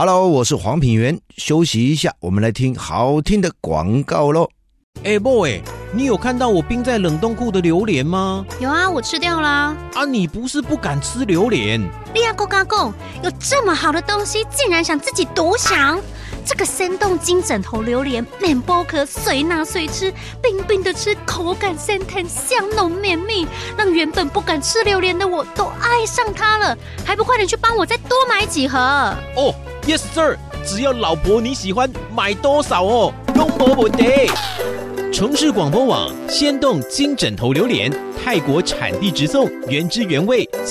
Hello， 我是黄品源，休息一下，我们来听好听的广告咯。 boy， 你有看到我冰在冷冻库的榴莲吗？ 有啊，我吃掉啦。 你不是不敢吃榴莲？ 你阿公阿公，有这么好的东西，竟然想自己独享？这个生冻金枕头榴莲，面包壳随拿随吃，冰冰的吃，口感鲜甜，香浓绵密，让原本不敢吃榴莲的我都爱上它了。还不快点去帮我再多买几盒 ？Yes sir， 只要老婆你喜欢，买多少都没问题。城市广播网鲜冻金枕头榴莲，泰国产地直送，原汁原味。